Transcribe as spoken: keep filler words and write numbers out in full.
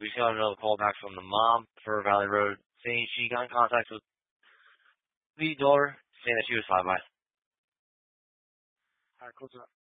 We just got another call back from the mom for Valley Road saying she got in contact with the daughter saying that she was fine by. All right, close it up.